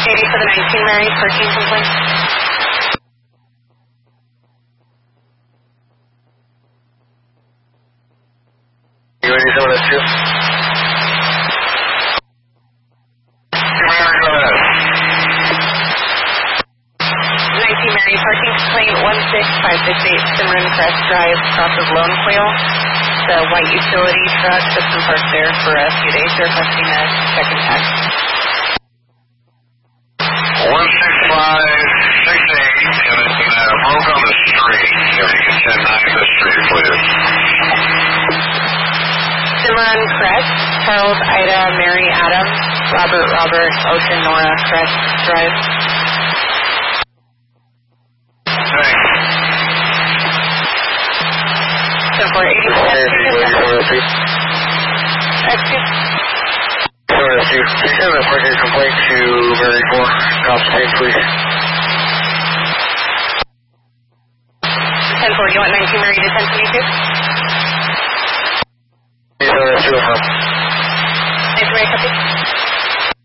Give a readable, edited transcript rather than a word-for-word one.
Katie for the 19 Mary, parking complaint. You ready to go to 2? Mary, go ahead. 19 Mary, parking complaint 16568 Cimarron Crest Drive, south of Lone Quail. The white utility truck that's been parked there for a few days. They're requesting a check and tax. 16568, and it broke on the street. If you can send 9 to the street, please. Cimarron Crest, Charles, Ida, Mary, Adam, Robert, Ocean, Nora, Crest Drive. Thanks. 7480. Excuse. Can you send a parking complaint to Mary 4, Cops State, please? 10-4, you want 19 Mary to 1022? Yes, 2 affirm. 19 Mary, copy.